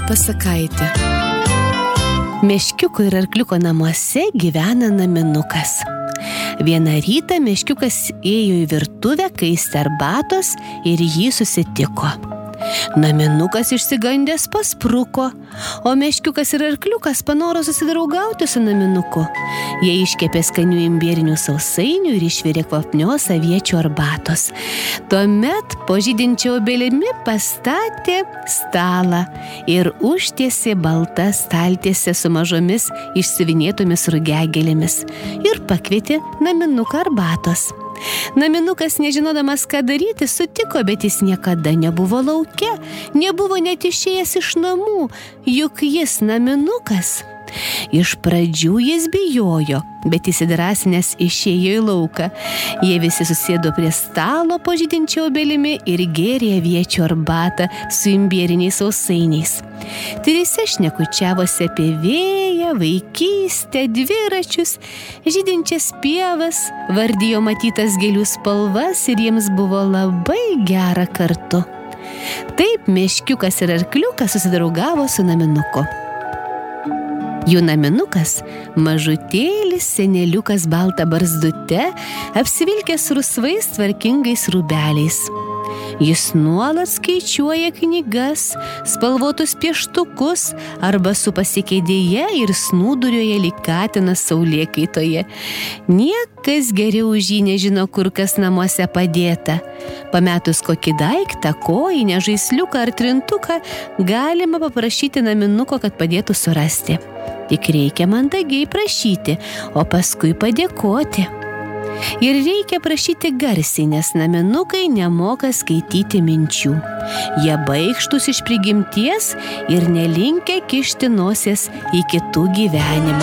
pasakaitė. Meškiuko ir arkliuko namuose gyvena naminukas. Vieną rytą meškiukas ėjo į virtuvę kaisti arbatos ir jį susitiko. Naminukas išsigandęs paspruko, o meškiukas ir arkliukas panoro susidraugauti su naminuku. Jie iškepė skanių imbierinių sausainių ir išvirė kvapnios aviečių arbatos. Tuomet po žydinčia obelimi pastatė stalą ir užtiesė baltą staltiesę su mažomis išsiuvinėtomis rugiagėlėmis ir pakvietė naminuką arbatos. Naminukas, nežinodamas, ką daryti, sutiko, bet jis niekada nebuvo lauke, nebuvo net išėjęs iš namų, juk jis naminukas. Iš pradžių jis bijojo, bet įsidrąsinęs išėjo į lauką. Jie visi susėdo prie stalo po žydinčia obelimi ir gėrė aviečių arbatą su imbieriniais sausainiais. Trise šnekučiavosi apie vėją, vaikystę, dviračius, žydinčias pievas, vardijo matytas gėlių spalvas ir jiems buvo labai gera kartu. Taip meškiukas ir arkliukas susidraugavo su naminuku. Jų naminukas, mažutėlis seneliukas balta barzdute, apsivilkęs rusvais tvarkingais rūbeliais. Jis nuolat skaičiuoja knygas, spalvotus pieštukus arba supasi kėdėje ir snūduriuoja lyg katinas saulėkaitoje. Niekas geriau už jį nežino, kur kas namuose padėta. Pametus kokį daiktą, kojinę, žaisliuką ar trintuką, galima paprašyti naminuko, kad padėtų surasti. Tik reikia mandagiai prašyti, o paskui padėkoti. Ir reikia prašyti garsiai, nes naminukai nemoka skaityti minčių. Jie baikštūs iš prigimties ir nelinkę kišti nosies į kitų gyvenimą.